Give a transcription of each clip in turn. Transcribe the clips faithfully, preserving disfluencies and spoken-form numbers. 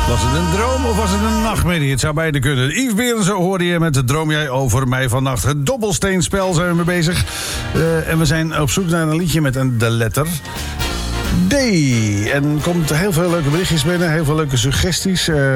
Was het een droom of was het een nachtmerrie? Het zou beide kunnen. Yves Berensen hoorde je met Droom jij over mij vannacht. Het dobbelsteenspel zijn we mee bezig. Uh, en we zijn op zoek naar een liedje met een, de letter D. En komt heel veel leuke berichtjes binnen. Heel veel leuke suggesties. Uh,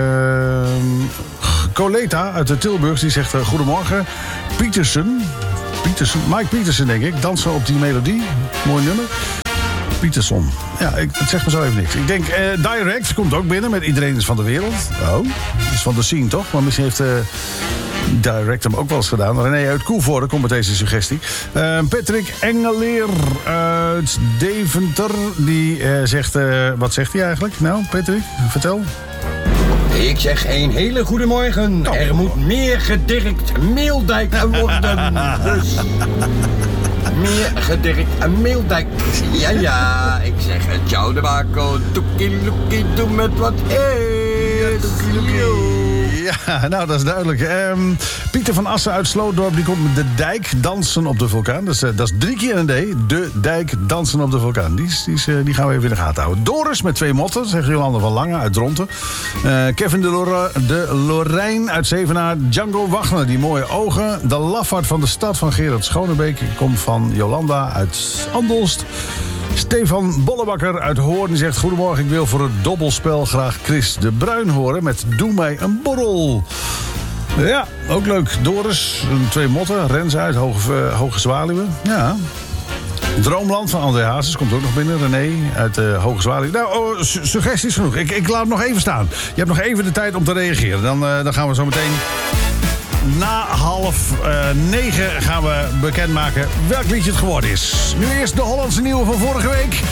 Coleta uit de Tilburg die zegt uh, goedemorgen. Pietersen. Pietersen. Mike Pietersen denk ik. Dansen op die melodie. Mooi nummer. Pieterson. Ja, ik, het zegt me zo even niks. Ik denk, uh, Direct komt ook binnen met Iedereen is van de wereld. Oh, dat is van de scene toch? Maar misschien heeft uh, Direct hem ook wel eens gedaan. René uit Koevoorde komt met deze suggestie. Uh, Patrick Engeleer uit Deventer. Die uh, zegt, uh, wat zegt hij eigenlijk? Nou, Patrick, vertel. Ik zeg een hele goede morgen. Oh. Er moet meer gedirkt Meeldijk worden. Dus... Meer gedirkt Meeldijk. Ja, ja, ik zeg het. Ciao de Marco. Toekie loekie, doe met wat is. Ja, nou, dat is duidelijk. Um, Pieter van Assen uit Slootdorp, die komt met De Dijk dansen op de vulkaan. Dus, uh, dat is drie keer een D. De Dijk dansen op de vulkaan. Die, is, die, is, uh, die gaan we even in de gaten houden. Doris met twee motten, zegt Jolanda van Lange uit Dronten. Uh, Kevin de, Lora, de Lorijn uit Zevenaar. Django Wagner, die mooie ogen. De lafaard van de stad van Gerard Schonebeek komt van Jolanda uit Andelst. Stefan Bollebakker uit Hoorn zegt... Goedemorgen, ik wil voor het dobbelspel graag Chris de Bruin horen... met Doe mij een borrel. Ja, ook leuk. Doris, twee motten, Rens uit, Hoge, uh, Hoge Zwaluwe. Ja. Droomland van André Hazes komt ook nog binnen. René uit uh, Hoge Zwaluwe. Nou, oh, su- suggesties genoeg. Ik, ik laat hem nog even staan. Je hebt nog even de tijd om te reageren. Dan, uh, dan gaan we zo meteen... Na half uh, negen gaan we bekendmaken welk liedje het geworden is. Nu eerst de Hollandse nieuwe van vorige week.